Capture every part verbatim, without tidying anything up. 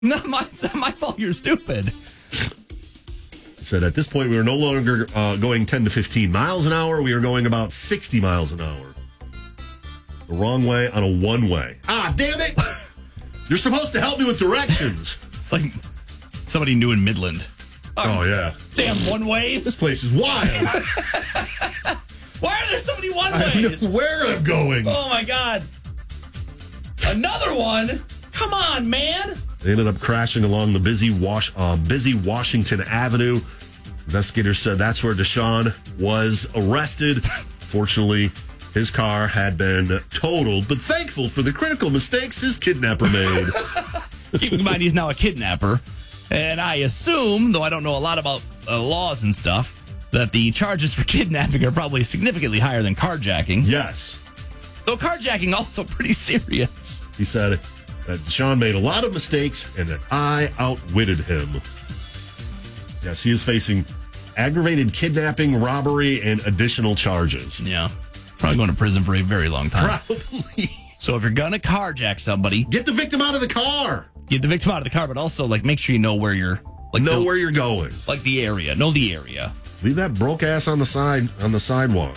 Not my, it's not my fault. You're stupid. He said at this point we were no longer uh, going ten to fifteen miles an hour. We were going about sixty miles an hour. The wrong way on a one-way. Ah, damn it! You're supposed to help me with directions. It's like somebody new in Midland. Oh, yeah. Damn one-ways. This place is wild. Why are there so many I one-ways? know where I'm going. Oh, my God. Another one? Come on, man. They ended up crashing along the busy Wash, uh, busy Washington Avenue. Investigators said that's where Deshaun was arrested. Fortunately, his car had been totaled, but thankful for the critical mistakes his kidnapper made. Keep in mind, he's now a kidnapper. And I assume, though I don't know a lot about uh, laws and stuff, that the charges for kidnapping are probably significantly higher than carjacking. Yes. Though carjacking also pretty serious. He said that Deshaun made a lot of mistakes and that I outwitted him. Yes, he is facing aggravated kidnapping, robbery, and additional charges. Yeah. Probably going to prison for a very long time. Probably. So if you're going to carjack somebody, Get the victim out of the car. get the victim out of the car, but also like make sure you know where you're like Know the, where you're going. like the area. Know the area. Leave that broke ass on the side on the sidewalk.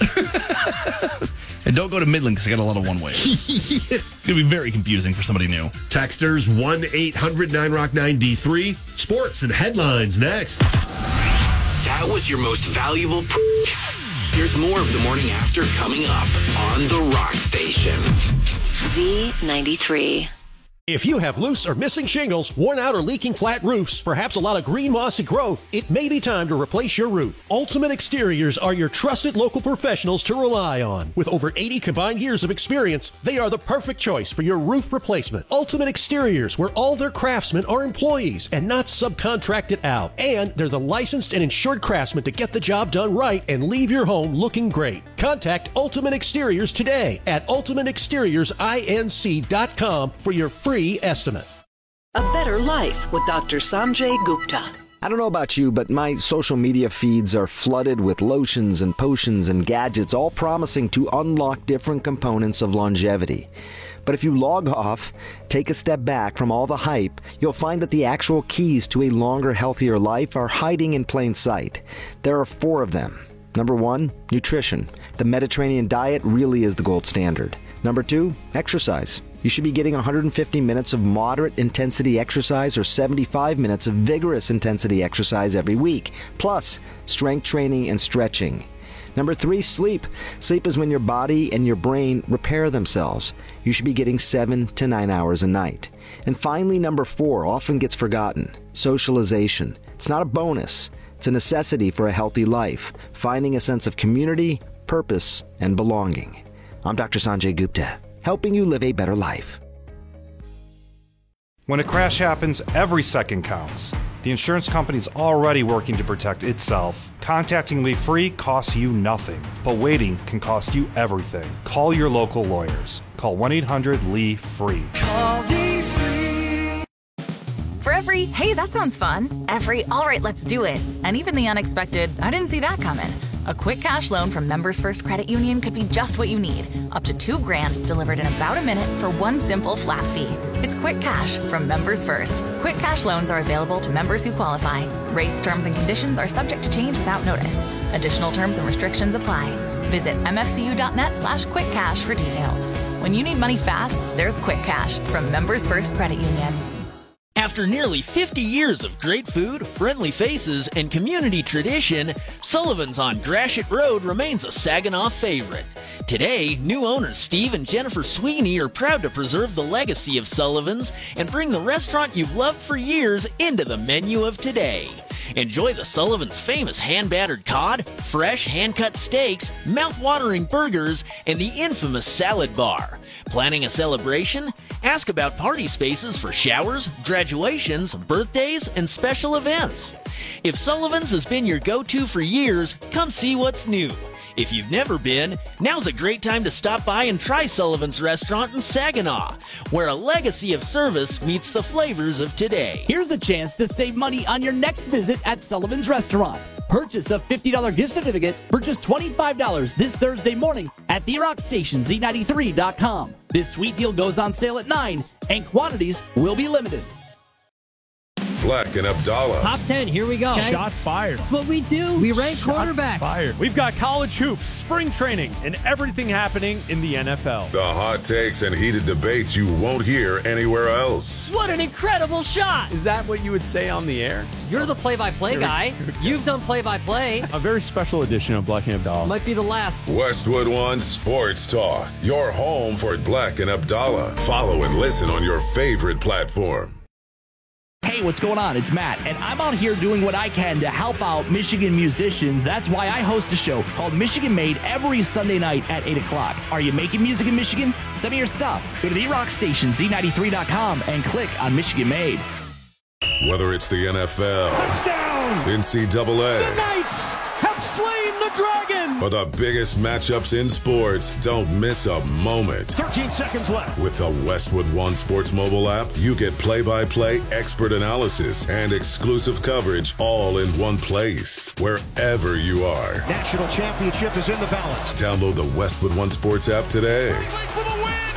And don't go to Midland because I got a lot of one-ways. It's going to be very confusing for somebody new. Texters one eight hundred nine rock nine D three. Sports and headlines next. That was your most valuable. Pr- Here's more of the morning after coming up on the Rock Station. Z ninety-three. If you have loose or missing shingles, worn out or leaking flat roofs, perhaps a lot of green mossy growth, it may be time to replace your roof. Ultimate Exteriors are your trusted local professionals to rely on. With over eighty combined years of experience, they are the perfect choice for your roof replacement. Ultimate Exteriors, where all their craftsmen are employees and not subcontracted out. And they're the licensed and insured craftsmen to get the job done right and leave your home looking great. Contact Ultimate Exteriors today at ultimate exteriors inc dot com for your free estimate. A better life with Doctor Sanjay Gupta. I don't know about you, but my social media feeds are flooded with lotions and potions and gadgets, all promising to unlock different components of longevity. But if you log off, take a step back from all the hype, you'll find that the actual keys to a longer, healthier life are hiding in plain sight. There are four of them. Number one, nutrition. The Mediterranean diet really is the gold standard. Number two, exercise. You should be getting one hundred fifty minutes of moderate intensity exercise or seventy-five minutes of vigorous intensity exercise every week, plus strength training and stretching. Number three, sleep. Sleep is when your body and your brain repair themselves. You should be getting seven to nine hours a night. And finally, number four, often gets forgotten, socialization. It's not a bonus. It's a necessity for a healthy life, finding a sense of community, purpose, and belonging. I'm Doctor Sanjay Gupta, helping you live a better life. When a crash happens, every second counts. The insurance company's already working to protect itself. Contacting Lee Free costs you nothing, but waiting can cost you everything. Call your local lawyers. Call one eight hundred L E E F R E E. Call Lee Free. For every, hey, that sounds fun, every, all right, let's do it, and even the unexpected, I didn't see that coming. A quick cash loan from Members First Credit Union could be just what you need. Up to two grand delivered in about a minute for one simple flat fee. It's Quick Cash from Members First. Quick cash loans are available to members who qualify. Rates, terms, and conditions are subject to change without notice. Additional terms and restrictions apply. Visit mfcu.net slash quick cash for details. When you need money fast, there's Quick Cash from Members First Credit Union. After nearly fifty years of great food, friendly faces, and community tradition, Sullivan's on Gratiot Road remains a Saginaw favorite. Today, new owners Steve and Jennifer Sweeney are proud to preserve the legacy of Sullivan's and bring the restaurant you've loved for years into the menu of today. Enjoy the Sullivan's famous hand-battered cod, fresh hand-cut steaks, mouth-watering burgers, and the infamous salad bar. Planning a celebration? Ask about party spaces for showers, graduations, birthdays, and special events. If Sullivan's has been your go-to for years, come see what's new. If you've never been, now's a great time to stop by and try Sullivan's Restaurant in Saginaw, where a legacy of service meets the flavors of today. Here's a chance to save money on your next visit at Sullivan's Restaurant. Purchase a fifty dollars gift certificate for just twenty-five dollars this Thursday morning at the Rock Station Z ninety-three dot com. This sweet deal goes on sale at nine, and quantities will be limited. Black and Abdallah. Top ten, here we go. Okay. Shots fired. That's what we do. We rank Shots quarterbacks. Fired. We've got college hoops, spring training, and everything happening in the N F L. The hot takes and heated debates you won't hear anywhere else. What an incredible shot. Is that what you would say on the air? You're the play-by-play guy. You've done play-by-play. A very special edition of Black and Abdallah. Might be the last. Westwood One Sports Talk. Your home for Black and Abdallah. Follow and listen on your favorite platform. Hey, what's going on? It's Matt, and I'm out here doing what I can to help out Michigan musicians. That's why I host a show called Michigan Made every Sunday night at eight o'clock. Are you making music in Michigan? Send me your stuff. Go to the rock station, Z ninety-three dot com, and click on Michigan Made. Whether it's the N F L, touchdown, N C double A, the Knights have slain the dragon, or the biggest matchups in sports, don't miss a moment. thirteen seconds left. With the Westwood One Sports mobile app, you get play-by-play, expert analysis, and exclusive coverage all in one place, wherever you are. National championship is in the balance. Download the Westwood One Sports app today. For the win.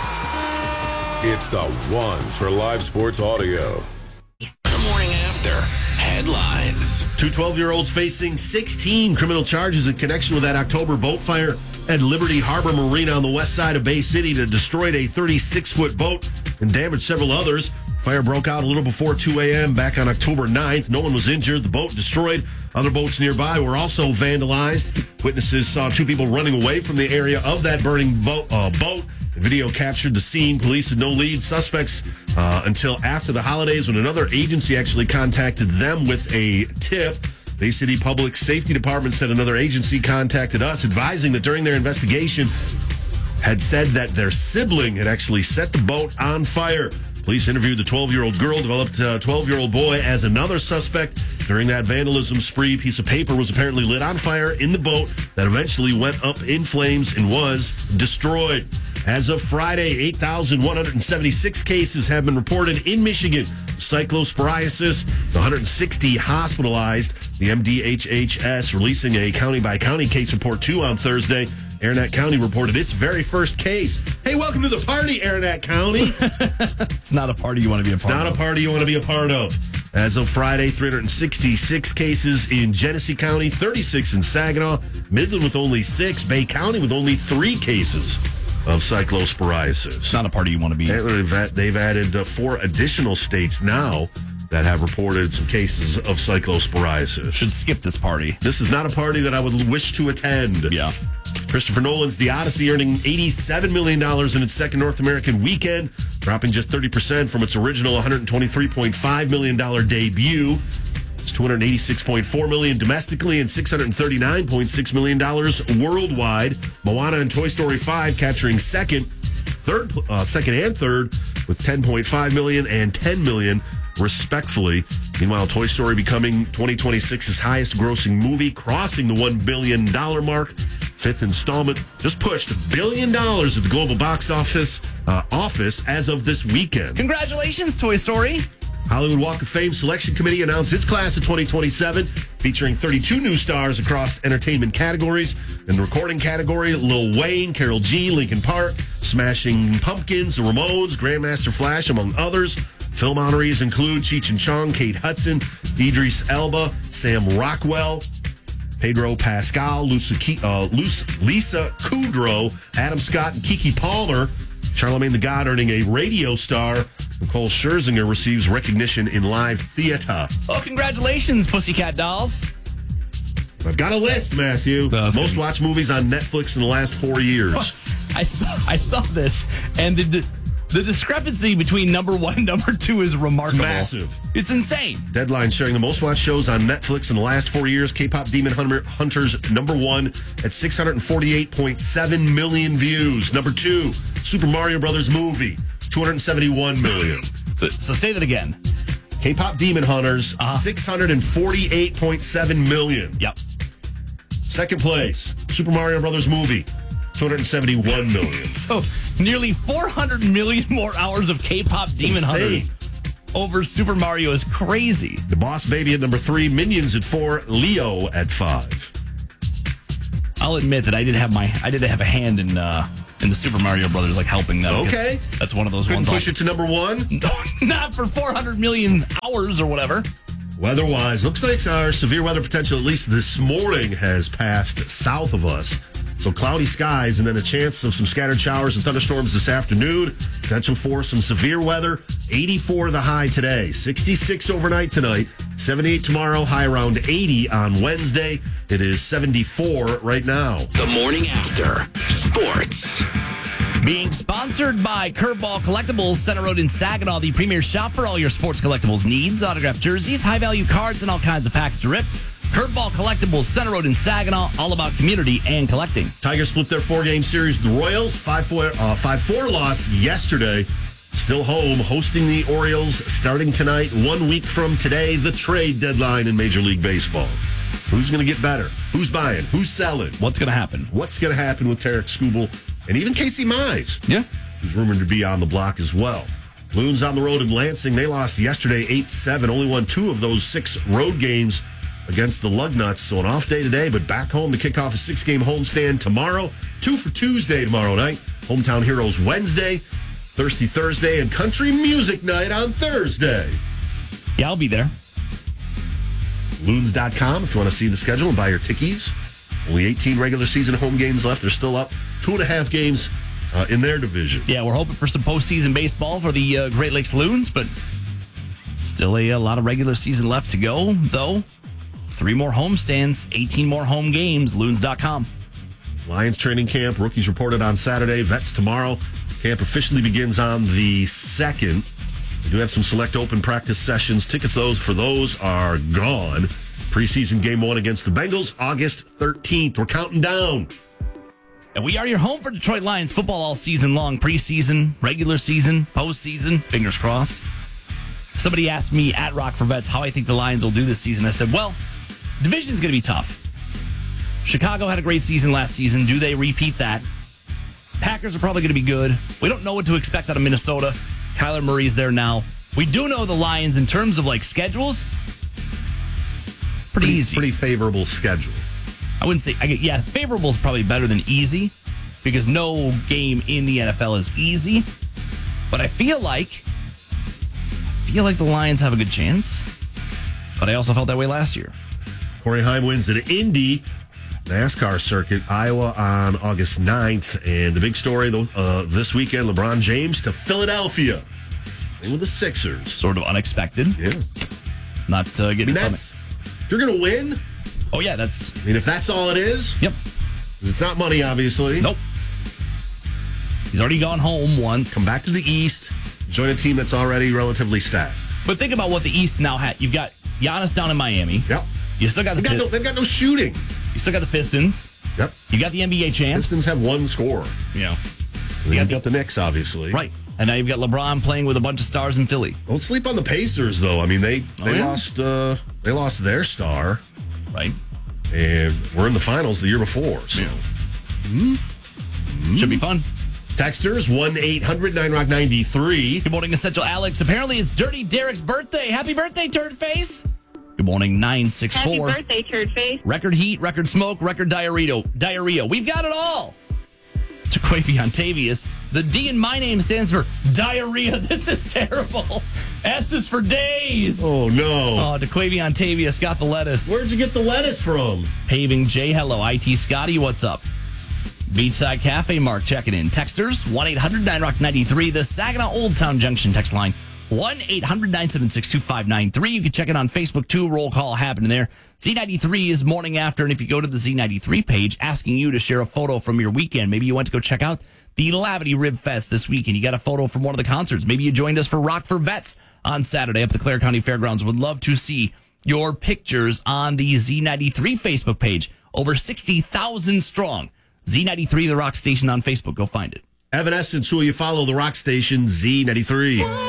Yeah! It's the one for live sports audio. The morning after headlines. Two twelve-year-olds facing sixteen criminal charges in connection with that October boat fire at Liberty Harbor Marina on the west side of Bay City that destroyed a thirty-six foot boat and damaged several others. Fire broke out a little before two a.m. back on October ninth. No one was injured. The boat destroyed. Other boats nearby were also vandalized. Witnesses saw two people running away from the area of that burning boat. Uh, boat. The video captured the scene. Police had no lead suspects uh, until after the holidays when another agency actually contacted them with a tip. Bay City Public Safety Department said another agency contacted us advising that during their investigation had said that their sibling had actually set the boat on fire. Police interviewed the twelve-year-old girl, developed a twelve-year-old boy as another suspect. During that vandalism spree, a piece of paper was apparently lit on fire in the boat that eventually went up in flames and was destroyed. As of Friday, eight thousand one hundred seventy-six cases have been reported in Michigan. Cyclosporiasis, one hundred sixty hospitalized. The M D H H S releasing a county-by-county case report, too, on Thursday. Aranet County reported its very first case. Hey, welcome to the party, Aranet County. It's not a party you want to be a part of. It's not of. a party you want to be a part of. As of Friday, three hundred sixty-six cases in Genesee County, thirty-six in Saginaw, Midland with only six, Bay County with only three cases of cyclosporiasis. It's not a party you want to be in. They've added uh, four additional states now that have reported some cases of cyclosporiasis. Should skip this party. This is not a party that I would wish to attend. Yeah. Christopher Nolan's The Odyssey earning eighty-seven million dollars in its second North American weekend, dropping just thirty percent from its original one hundred twenty-three point five million dollars debut. It's two hundred eighty-six point four million dollars domestically and six hundred thirty-nine point six million dollars worldwide. Moana and Toy Story five capturing second, third, uh, second and third with ten point five million dollars and ten million dollars respectfully. Meanwhile, Toy Story becoming twenty twenty-six's highest grossing movie, crossing the one billion dollars mark. Fifth installment just pushed a billion dollars at the global box office uh, office as of this weekend. Congratulations, Toy Story. Hollywood Walk of Fame Selection Committee announced its class of twenty twenty-seven, featuring thirty-two new stars across entertainment categories. In the recording category, Lil Wayne, Karol G, Linkin Park, Smashing Pumpkins, The Ramones, Grandmaster Flash, among others. Film honorees include Cheech and Chong, Kate Hudson, Idris Elba, Sam Rockwell, Pedro Pascal, Lisa, uh, Lisa Kudrow, Adam Scott, and Keke Palmer. Charlemagne the God earning a radio star. Nicole Scherzinger receives recognition in live theater. Oh, congratulations, Pussycat Dolls. I've got a list, Matthew. That's Most good. watched movies on Netflix in the last four years. I saw I saw this, and the, the, the discrepancy between number one and number two is remarkable. It's massive. It's insane. Deadline sharing the most watched shows on Netflix in the last four years. K-pop Demon Hunters, number one at six hundred forty-eight point seven million views. Number two, Super Mario Brothers movie, two hundred seventy-one million. So, so say that again. K-pop Demon Hunters, uh-huh. six hundred forty-eight point seven million. Yep. Second place, Super Mario Brothers movie, two hundred seventy-one million. So nearly four hundred million more hours of K-pop Demon Insane. Hunters over Super Mario is crazy. The Boss Baby at number three, Minions at four, Leo at five. I'll admit that I did have my I did have a hand in uh, And the Super Mario Brothers like helping them. Okay. That's one of those Couldn't ones. push it to number one? Not for four hundred million hours or whatever. Weather-wise, looks like our severe weather potential, at least this morning, has passed south of us. So cloudy skies and then a chance of some scattered showers and thunderstorms this afternoon. Potential for some severe weather. eighty-four the high today. sixty-six overnight tonight. seventy-eight tomorrow. High around eighty on Wednesday. It is seventy-four right now. The morning after. Sports. Being sponsored by Curveball Collectibles, Center Road in Saginaw, the premier shop for all your sports collectibles needs. Autographed jerseys, high-value cards, and all kinds of packs to rip. Curveball Collectibles, Center Road in Saginaw, all about community and collecting. Tigers split their four-game series with the Royals. five four uh, five four loss yesterday. Still home, hosting the Orioles starting tonight. One week from today, the trade deadline in Major League Baseball. Who's going to get better? Who's buying? Who's selling? What's going to happen? What's going to happen with Tarek Skubal and even Casey Mize? Yeah. Who's rumored to be on the block as well. Loons on the road in Lansing. They lost yesterday eight seven. Only won two of those six road games against the Lugnuts. So an off day today, but back home to kick off a six-game homestand tomorrow. Two for Tuesday tomorrow night. Hometown Heroes Wednesday. Thirsty Thursday and Country Music Night on Thursday. Yeah, I'll be there. Loons dot com if you want to see the schedule and buy your tickies. Only eighteen regular season home games left. They're still up two and a half games uh, in their division. Yeah, we're hoping for some postseason baseball for the uh, Great Lakes Loons, but still a, a lot of regular season left to go, though. Three more homestands, eighteen more home games, Loons dot com. Lions training camp, rookies reported on Saturday, vets tomorrow. Camp officially begins on the second. We do have some select open practice sessions. Tickets those for those are gone. Preseason game one against the Bengals, August thirteenth. We're counting down. And we are your home for Detroit Lions football all season long. Preseason, regular season, postseason, fingers crossed. Somebody asked me at Rock for Vets how I think the Lions will do this season. I said, well, division's going to be tough. Chicago had a great season last season. Do they repeat that? Packers are probably going to be good. We don't know what to expect out of Minnesota. Kyler Murray's there now. We do know the Lions in terms of like schedules. Pretty, pretty easy. Pretty favorable schedule. I wouldn't say, I get, yeah, favorable is probably better than easy because no game in the N F L is easy. But I feel like, I feel like the Lions have a good chance. But I also felt that way last year. Corey Heim wins at Indy NASCAR circuit, Iowa on August ninth. And the big story uh, this weekend, LeBron James to Philadelphia. Playing with the Sixers. Sort of unexpected. Yeah. Not uh, getting I mean, that's, if you're going to win. Oh, yeah, that's. I mean, if that's all it is. Yep. It's not money, obviously. Nope. He's already gone home once. Come back to the East. Join a team that's already relatively stacked. But think about what the East now had. You've got Giannis down in Miami. Yep. You still got the. They've got, no, they've got no shooting. You still got the Pistons. Yep. You got the N B A champs. Pistons have one score. You know. You got, got the, the Knicks, obviously. Right. And now you've got LeBron playing with a bunch of stars in Philly. Don't sleep on the Pacers, though. I mean, they they oh, yeah? lost uh, they lost their star. Right. And we're in the finals the year before. So. Yeah. Mm-hmm. Should be fun. Texters, one eight hundred nine rock ninety-three. Good morning, Essential Alex. Apparently, it's Dirty Derek's birthday. Happy birthday, Turd Face. Good morning, nine six four. Happy birthday, Turd Face. Record heat, record smoke, record diarrhea. Diarrhea. We've got it all. To Quavy Ontavious, the D in my name stands for diarrhea. This is terrible. S is for days. Oh, no. Oh, to Quavy Ontavious got the lettuce. Where'd you get the lettuce from? Paving J. Hello. I T Scotty, what's up? Beachside Cafe, Mark checking in. Texters, one eight hundred nine rock ninety-three. The Saginaw Old Town Junction text line, one eight hundred nine seven six two five nine three. You can check it on Facebook, too. Roll call happening there. Z ninety-three is morning after, and if you go to the Z ninety-three page, asking you to share a photo from your weekend. Maybe you went to go check out the Lavity Rib Fest this weekend. You got a photo from one of the concerts. Maybe you joined us for Rock for Vets on Saturday up at the Clare County Fairgrounds. Would love to see your pictures on the Z ninety-three Facebook page. Over sixty thousand strong. Z ninety-three, the Rock Station on Facebook. Go find it. Evanescence, who will you follow? The Rock Station, Z ninety-three.